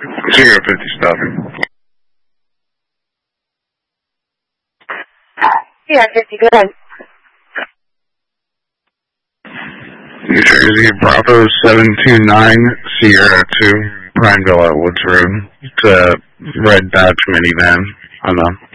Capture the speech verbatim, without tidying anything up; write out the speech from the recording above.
Sierra fifty stopping. Sierra fifty, go ahead. New Jersey, Bravo seven two nine, Sierra two, Prineville at Woods Road. It's a red Dodge minivan on the